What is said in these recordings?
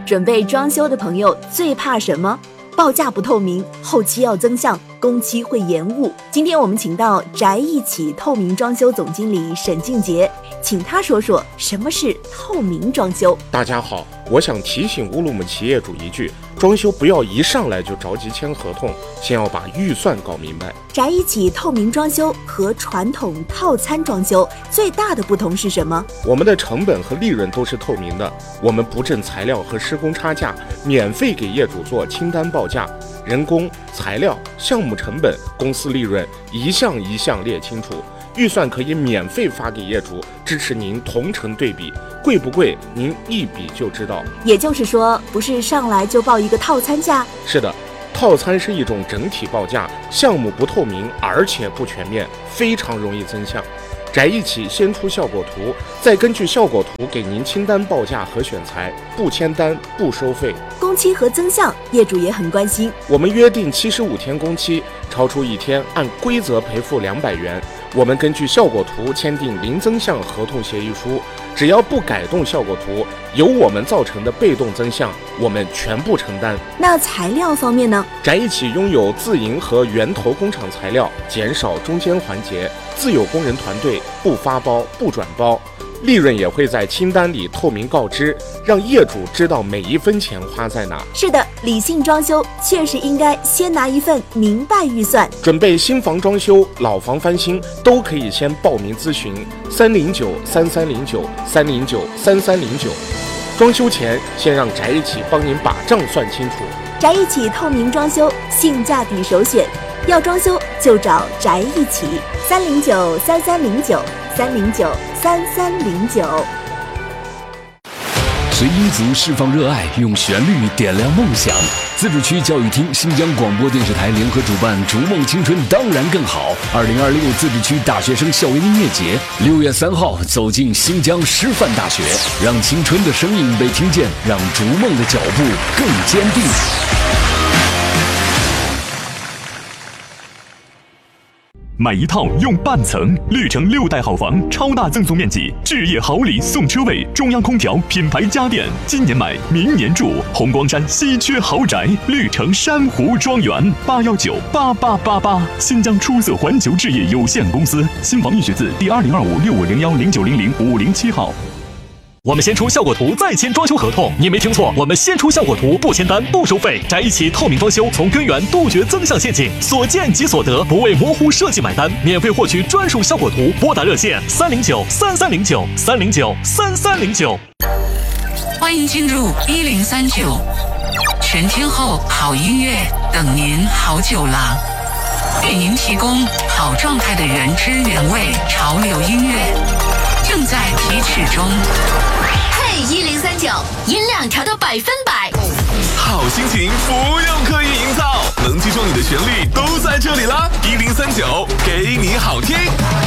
准备装修的朋友最怕什么？报价不透明，后期要增项，工期会延误。今天我们请到宅一起透明装修总经理沈静杰，请他说说什么是透明装修。 大家好，我想提醒乌鲁木齐业主一句，装修不要一上来就着急签合同，先要把预算搞明白。 宅一起透明装修和传统套餐装修最大的不同是什么？ 我们的成本和利润都是透明的，我们不挣材料和施工差价，免费给业主做清单报价，人工、材料、项目成本、公司利润一项一项列清楚，预算可以免费发给业主，支持您同城对比，贵不贵您一比就知道。 也就是说，不是上来就报一个套餐价？ 是的，套餐是一种整体报价，项目不透明而且不全面，非常容易增项。宅一起先出效果图，再根据效果图给您清单报价和选材，不签单不收费。 工期和增项业主也很关心， 我们约定75天工期，超出1天按规则赔付200元。我们根据效果图签订零增项合同协议书，只要不改动效果图，由我们造成的被动增项，我们全部承担。 那材料方面呢？ 宅一起拥有自营和源头工厂材料，减少中间环节，自有工人团队，不发包不转包，利润也会在清单里透明告知，让业主知道每一分钱花在哪。 是的，理性装修确实应该先拿一份明白预算。 准备新房装修、老房翻新都可以先报名咨询309-3309-309-3309。装修前先让宅一起帮您把账算清楚。 宅一起透明装修，性价比首选，要装修就找宅一起，309-3309-309-3309。 随音符释放热爱，用旋律点亮梦想。自治区教育厅、新疆广播电视台联合主办“逐梦青春当然更好”2026自治区大学生校园音乐节，6月3号走进新疆师范大学，让青春的声音被听见，让逐梦的脚步更坚定。 买一套用半层，绿城6代好房，超大赠送面积，置业好礼送车位，中央空调，品牌家电，今年买，明年住。红光山稀缺豪宅，绿城珊瑚庄园，8198888，新疆出色环球置业有限公司，新房预选字第202565010900-507号。我们先出效果图，再签装修合同。你没听错，我们先出效果图，不签单，不收费。宅一起透明装修，从根源杜绝增项陷阱，所见即所得，不为模糊设计买单。免费获取专属效果图，拨打热线309-3309-309-3309。 欢迎进入1039，全天候好音乐等您好久啦！给您提供好状态的原汁原味潮流音乐，正在提取中。嘿，1039，音量调到100%， 好心情不用刻意营造，能击中你的旋律都在这里啦！1039，给你好听。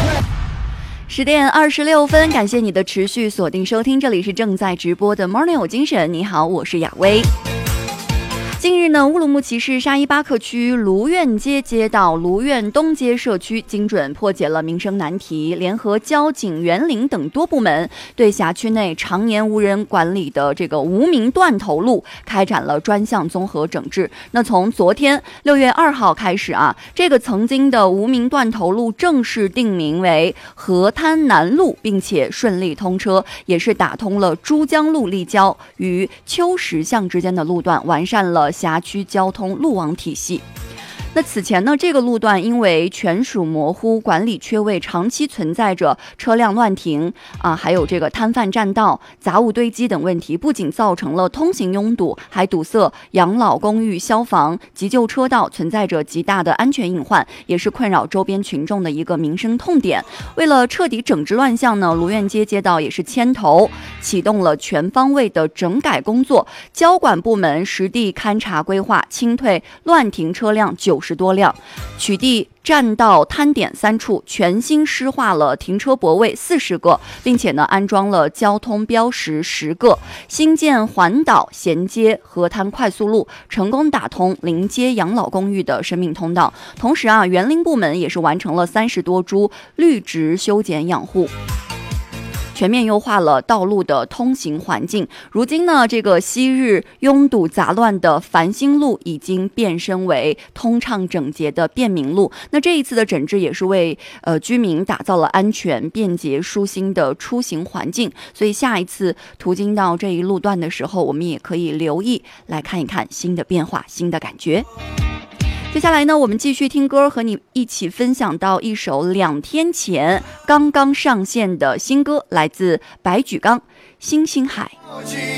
10点26分，感谢你的持续锁定收听，这里是正在直播的 Morning 有精神。你好，我是雅薇。近日呢，乌鲁木齐市沙依巴克区卢苑街街道卢苑东街社区精准破解了民生难题，联合交警、园林等多部门，对辖区内常年无人管理的这个无名断头路开展了专项综合整治。那从昨天6月2号开始啊，这个曾经的无名断头路正式定名为河滩南路，并且顺利通车，也是打通了珠江路立交与秋实巷之间的路段，完善了辖区交通路网体系。那此前呢，这个路段因为权属模糊、管理缺位，长期存在着车辆乱停还有这个摊贩占道、杂物堆积等问题，不仅造成了通行拥堵，还堵塞养老公寓、消防、急救车道，存在着极大的安全隐患，也是困扰周边群众的一个民生痛点。为了彻底整治乱象呢，卢苑街街道也是牵头启动了全方位的整改工作，交管部门实地勘察规划，清退乱停车辆90多辆，取缔占道摊点3处，全新施划了停车泊位40个，并且呢安装了交通标识10个，新建环岛衔接河滩快速路，成功打通临街养老公寓的生命通道。同时园林部门也是完成了30多株绿植修剪养护。 全面优化了道路的通行环境。如今呢，这个昔日拥堵杂乱的繁星路已经变身为通畅整洁的便民路。那这一次的整治也是为居民打造了安全、便捷、舒心的出行环境。所以下一次途经到这一路段的时候，我们也可以留意来看一看新的变化、新的感觉。接下来呢，我们继续听歌，和你一起分享到一首2天前刚刚上线的新歌，来自白举纲《星星海》。